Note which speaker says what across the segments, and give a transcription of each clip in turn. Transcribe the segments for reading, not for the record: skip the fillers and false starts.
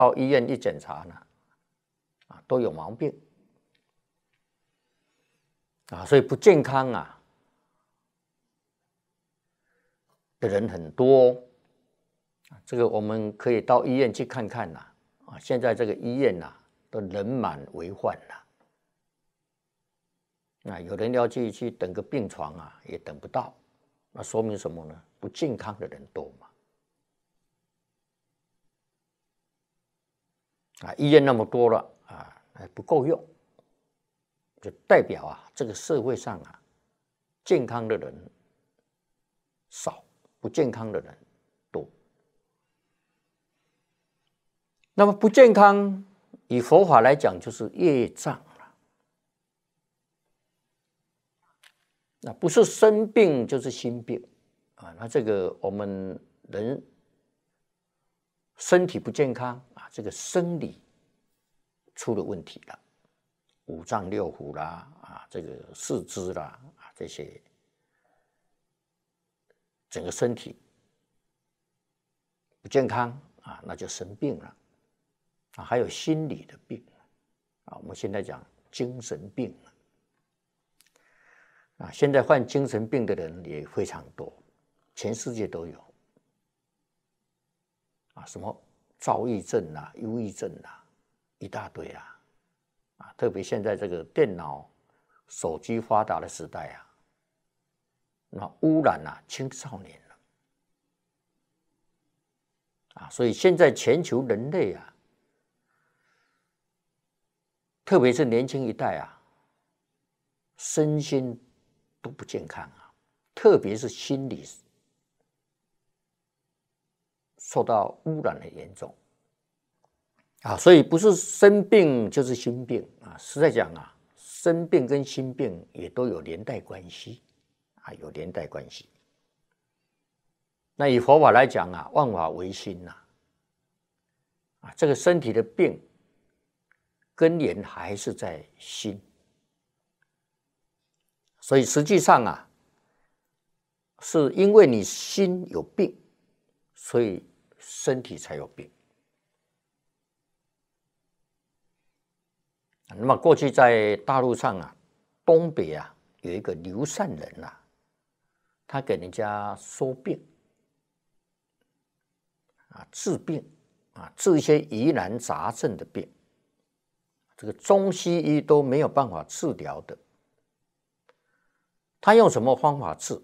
Speaker 1: 到医院一检查呢，都有毛病所以不健康的人很多这个我们可以到医院去看看现在这个医院都人满为患有人要去等个病床也等不到，那说明什么呢？不健康的人多嘛。医院那么多了还不够用，就代表这个社会上健康的人少，不健康的人多。那么不健康，以佛法来讲就是业障了。不是生病就是心病那这个我们人身体不健康这个生理出了问题了，五脏六腑啦这个四肢啦这些整个身体不健康那就生病了还有心理的病我们现在讲精神病现在患精神病的人也非常多，全世界都有什么躁郁症忧郁症一大堆特别现在这个电脑手机发达的时代那污染青少年了所以现在全球人类特别是年轻一代身心都不健康特别是心理受到污染的严重所以不是生病就是心病实在讲生病跟心病也都有连带关系有连带关系。那以佛法来讲万法唯心这个身体的病根源还是在心，所以实际上是因为你心有病，所以身体才有病。那么过去在大陆上东北有一个刘善人他给人家说病治病治一些疑难杂症的病，这个中西医都没有办法治疗的。他用什么方法治？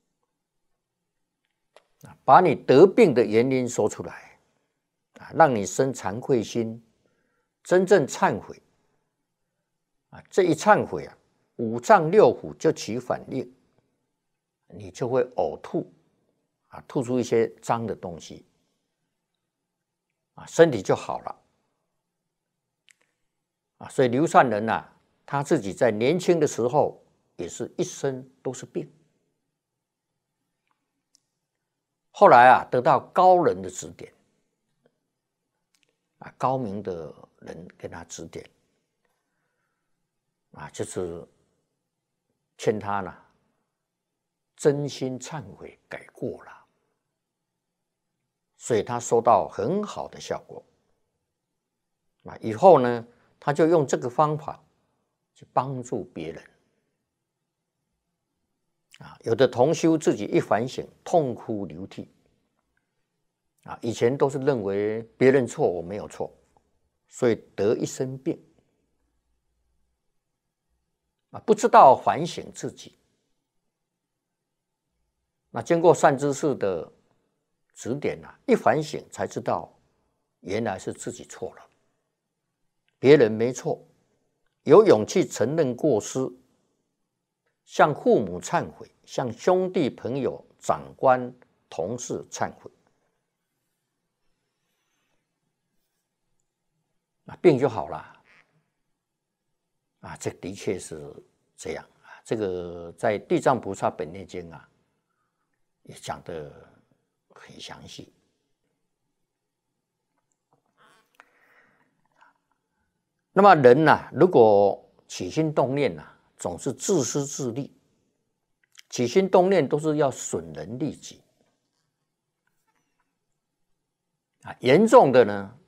Speaker 1: 把你得病的原因说出来让你生惭愧心，真正忏悔这一忏悔五脏六腑就起反应，你就会呕吐吐出一些脏的东西身体就好了所以刘善人他自己在年轻的时候也是一生都是病，后来得到高人的指点高明的人给他指点就是劝他真心忏悔改过了，所以他收到很好的效果以后呢他就用这个方法去帮助别人有的同修自己一反省痛哭流涕以前都是认为别人错我没有错，所以得一身病不知道反省自己。那经过善知识的指点一反省才知道原来是自己错了，别人没错，有勇气承认过失，向父母忏悔，向兄弟朋友长官同事忏悔病就好了这的确是这样这个在地藏菩萨本愿经也讲得很详细。那么人如果起心动念总是自私自利，起心动念都是要损人利己严重的呢